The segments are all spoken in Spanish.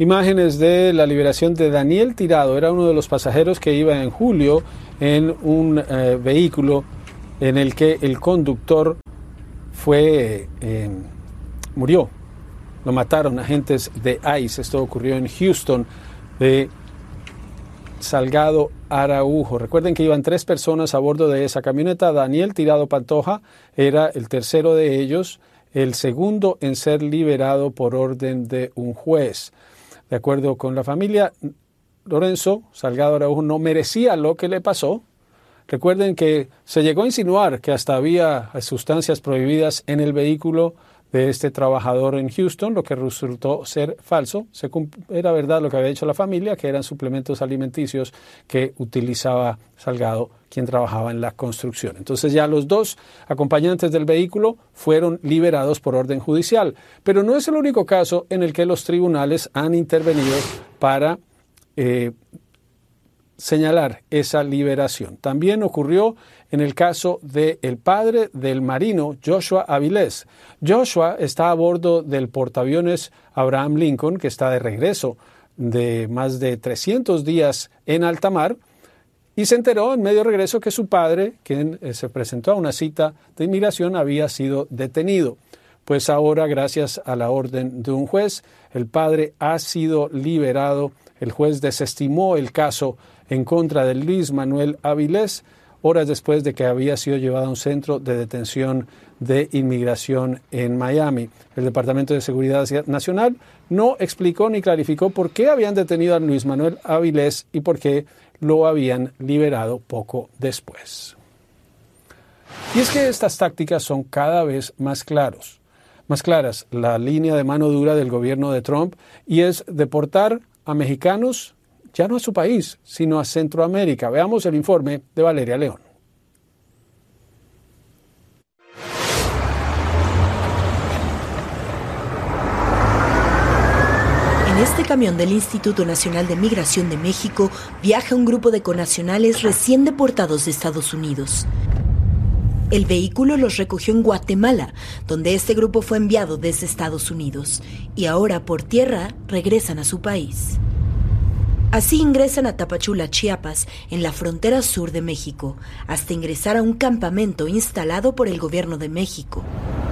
Imágenes de la liberación de Daniel Tirado. Era uno de los pasajeros que iba en julio en un vehículo en el que el conductor murió. Lo mataron agentes de ICE. Esto ocurrió en Houston, de Salgado Araujo. Recuerden que iban 3 personas a bordo de esa camioneta. Daniel Tirado Pantoja era el tercero de ellos, el segundo en ser liberado por orden de un juez. De acuerdo con la familia, Lorenzo Salgado Araujo no merecía lo que le pasó. Recuerden que se llegó a insinuar que hasta había sustancias prohibidas en el vehículo de este trabajador en Houston, lo que resultó ser falso. Era verdad lo que había dicho la familia, que eran suplementos alimenticios que utilizaba Salgado, quien trabajaba en la construcción. Entonces ya los 2 acompañantes del vehículo fueron liberados por orden judicial. Pero no es el único caso en el que los tribunales han intervenido para señalar esa liberación. También ocurrió en el caso del padre del marino Joshua Avilés. Joshua está a bordo del portaaviones Abraham Lincoln, que está de regreso de más de 300 días en alta mar, y se enteró en medio de regreso que su padre, quien se presentó a una cita de inmigración, había sido detenido. Pues ahora, gracias a la orden de un juez, el padre ha sido liberado. El juez desestimó el caso en contra de Luis Manuel Avilés, horas después de que había sido llevado a un centro de detención de inmigración en Miami. El Departamento de Seguridad Nacional no explicó ni clarificó por qué habían detenido a Luis Manuel Avilés y por qué lo habían liberado poco después. Y es que estas tácticas son cada vez más claras. La línea de mano dura del gobierno de Trump, y es deportar a mexicanos ya no a su país, sino a Centroamérica. Veamos el informe de Valeria León. En este camión del Instituto Nacional de Migración de México viaja un grupo de connacionales recién deportados de Estados Unidos. El vehículo los recogió en Guatemala, donde este grupo fue enviado desde Estados Unidos, y ahora por tierra regresan a su país. Así ingresan a Tapachula, Chiapas, en la frontera sur de México, hasta ingresar a un campamento instalado por el gobierno de México.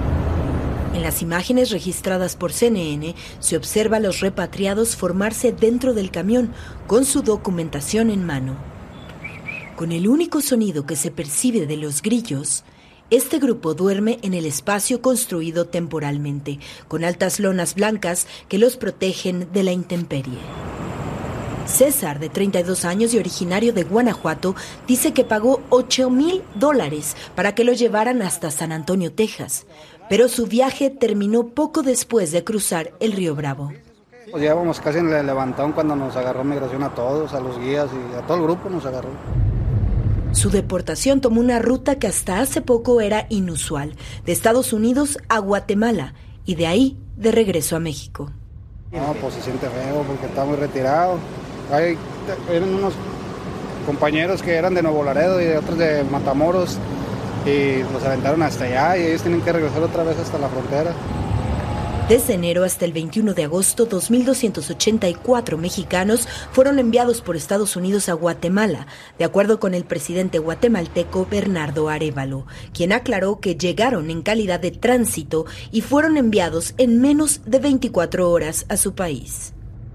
En las imágenes registradas por CNN se observa a los repatriados formarse dentro del camión con su documentación en mano. Con el único sonido que se percibe de los grillos, este grupo duerme en el espacio construido temporalmente, con altas lonas blancas que los protegen de la intemperie. César, de 32 años y originario de Guanajuato, dice que pagó $8,000 para que lo llevaran hasta San Antonio, Texas, pero su viaje terminó poco después de cruzar el río Bravo. Pues llevábamos casi en el levantón cuando nos agarró migración a todos, a los guías y a todo el grupo nos agarró. Su deportación tomó una ruta que hasta hace poco era inusual, de Estados Unidos a Guatemala y de ahí de regreso a México. No, pues se siente feo porque está muy retirado. Eran unos compañeros que eran de Nuevo Laredo y otros de Matamoros y los aventaron hasta allá y ellos tienen que regresar otra vez hasta la frontera. Desde enero hasta el 21 de agosto, 2.284 mexicanos fueron enviados por Estados Unidos a Guatemala, de acuerdo con el presidente guatemalteco Bernardo Arévalo, quien aclaró que llegaron en calidad de tránsito y fueron enviados en menos de 24 horas a su país.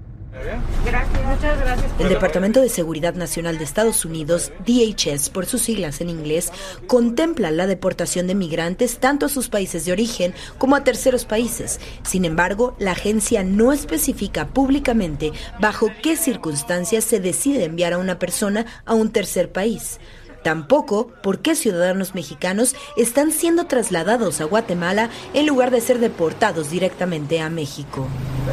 Muchas gracias. El Departamento de Seguridad Nacional de Estados Unidos, DHS por sus siglas en inglés, contempla la deportación de migrantes tanto a sus países de origen como a terceros países. Sin embargo, la agencia no especifica públicamente bajo qué circunstancias se decide enviar a una persona a un tercer país. Tampoco por qué ciudadanos mexicanos están siendo trasladados a Guatemala en lugar de ser deportados directamente a México.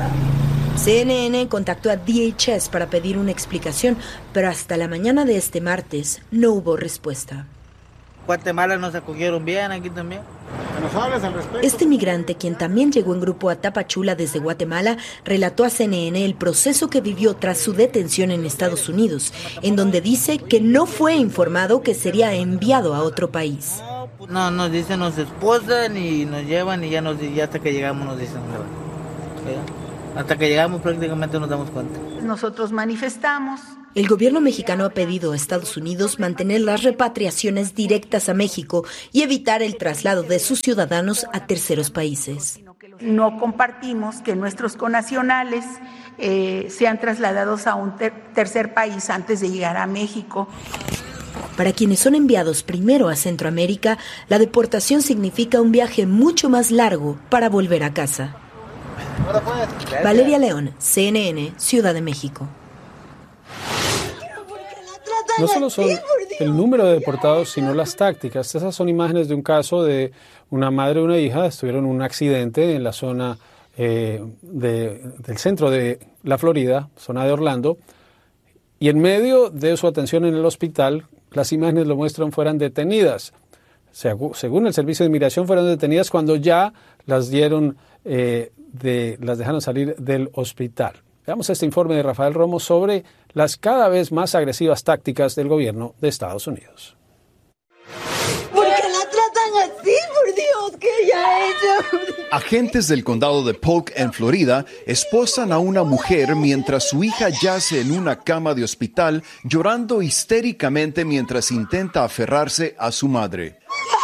CNN contactó a DHS para pedir una explicación, pero hasta la mañana de este martes no hubo respuesta. Guatemala nos acogieron bien, aquí también. ¿Nos hablas al respecto? Este migrante, quien también llegó en grupo a Tapachula desde Guatemala, relató a CNN el proceso que vivió tras su detención en Estados Unidos, en donde dice que no fue informado que sería enviado a otro país. No, nos dicen, nos esposan y nos llevan y ya hasta que llegamos nos dicen. Hasta que llegamos prácticamente nos damos cuenta. Nosotros manifestamos. El gobierno mexicano ha pedido a Estados Unidos mantener las repatriaciones directas a México y evitar el traslado de sus ciudadanos a terceros países. No compartimos que nuestros connacionales sean trasladados a un tercer país antes de llegar a México. Para quienes son enviados primero a Centroamérica, la deportación significa un viaje mucho más largo para volver a casa. Valeria León, CNN, Ciudad de México. No solo son el número de deportados, sino las tácticas. Esas son imágenes de un caso de una madre y una hija. Estuvieron en un accidente en la zona del centro de la Florida, zona de Orlando. Y en medio de su atención en el hospital, las imágenes lo muestran, fueran detenidas. Según el Servicio de Inmigración, fueron detenidas cuando ya las dejaron salir del hospital. Veamos este informe de Rafael Romo sobre las cada vez más agresivas tácticas del gobierno de Estados Unidos. ¿Por qué la tratan así? Por Dios, ¿qué ella ha hecho? Agentes del condado de Polk, en Florida, esposan a una mujer mientras su hija yace en una cama de hospital llorando histéricamente mientras intenta aferrarse a su madre.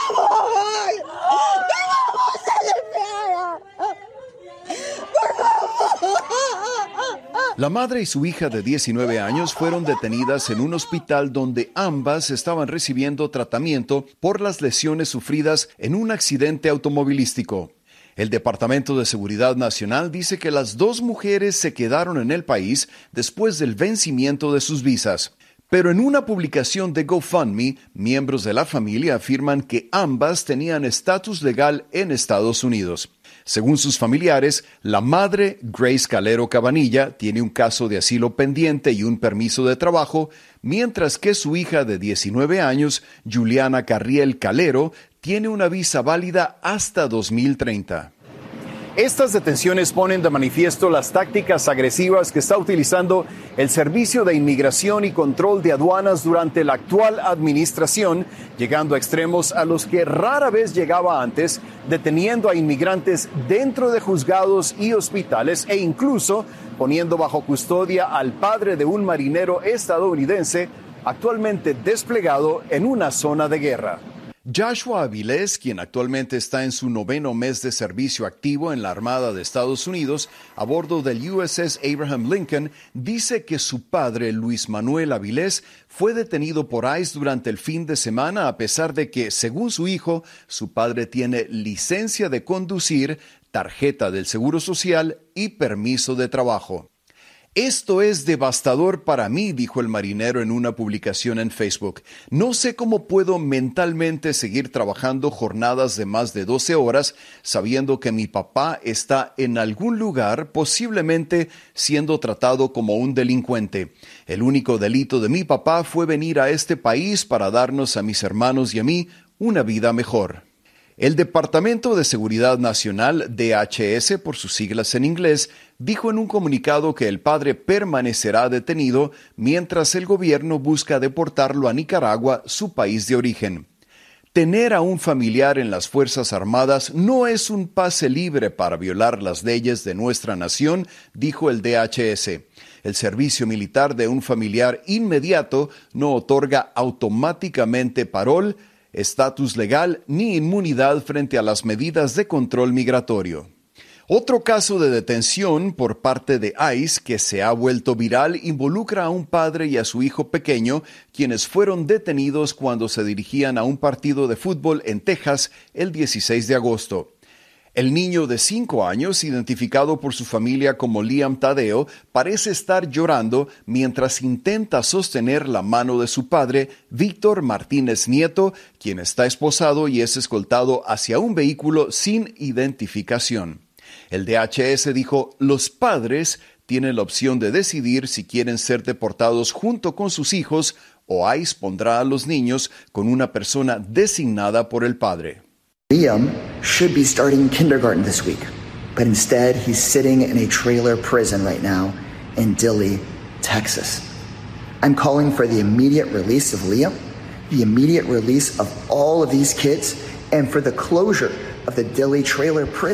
La madre y su hija de 19 años fueron detenidas en un hospital donde ambas estaban recibiendo tratamiento por las lesiones sufridas en un accidente automovilístico. El Departamento de Seguridad Nacional dice que las dos mujeres se quedaron en el país después del vencimiento de sus visas. Pero en una publicación de GoFundMe, miembros de la familia afirman que ambas tenían estatus legal en Estados Unidos. Según sus familiares, la madre, Grace Calero Cabanilla, tiene un caso de asilo pendiente y un permiso de trabajo, mientras que su hija de 19 años, Juliana Carriel Calero, tiene una visa válida hasta 2030. Estas detenciones ponen de manifiesto las tácticas agresivas que está utilizando el Servicio de Inmigración y Control de Aduanas durante la actual administración, llegando a extremos a los que rara vez llegaba antes, deteniendo a inmigrantes dentro de juzgados y hospitales e incluso poniendo bajo custodia al padre de un marinero estadounidense actualmente desplegado en una zona de guerra. Joshua Avilés, quien actualmente está en su 9º mes de servicio activo en la Armada de Estados Unidos, a bordo del USS Abraham Lincoln, dice que su padre, Luis Manuel Avilés, fue detenido por ICE durante el fin de semana a pesar de que, según su hijo, su padre tiene licencia de conducir, tarjeta del Seguro Social y permiso de trabajo. Esto es devastador para mí, dijo el marinero en una publicación en Facebook. No sé cómo puedo mentalmente seguir trabajando jornadas de más de 12 horas sabiendo que mi papá está en algún lugar, posiblemente siendo tratado como un delincuente. El único delito de mi papá fue venir a este país para darnos a mis hermanos y a mí una vida mejor. El Departamento de Seguridad Nacional, DHS por sus siglas en inglés, dijo en un comunicado que el padre permanecerá detenido mientras el gobierno busca deportarlo a Nicaragua, su país de origen. Tener a un familiar en las Fuerzas Armadas no es un pase libre para violar las leyes de nuestra nación, dijo el DHS. El servicio militar de un familiar inmediato no otorga automáticamente parol, estatus legal ni inmunidad frente a las medidas de control migratorio. Otro caso de detención por parte de ICE que se ha vuelto viral involucra a un padre y a su hijo pequeño, quienes fueron detenidos cuando se dirigían a un partido de fútbol en Texas el 16 de agosto. El niño de 5 años, identificado por su familia como Liam Tadeo, parece estar llorando mientras intenta sostener la mano de su padre, Víctor Martínez Nieto, quien está esposado y es escoltado hacia un vehículo sin identificación. El DHS dijo, los padres tienen la opción de decidir si quieren ser deportados junto con sus hijos o ICE pondrá a los niños con una persona designada por el padre. Liam should be starting kindergarten this week, but instead he's sitting in a trailer prison right now in Dilley, Texas. I'm calling for the immediate release of Liam, the immediate release of all of these kids, and for the closure of the Dilley trailer prison.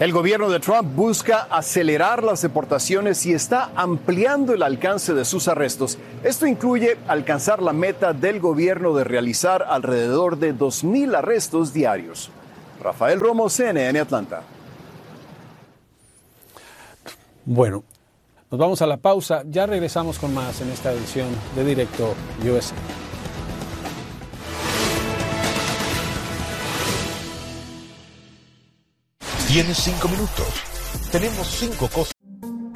El gobierno de Trump busca acelerar las deportaciones y está ampliando el alcance de sus arrestos. Esto incluye alcanzar la meta del gobierno de realizar alrededor de 2,000 arrestos diarios. Rafael Romo, CNN, Atlanta. Bueno, nos vamos a la pausa. Ya regresamos con más en esta edición de Directo USA. Tienes 5 minutos. Tenemos 5 cosas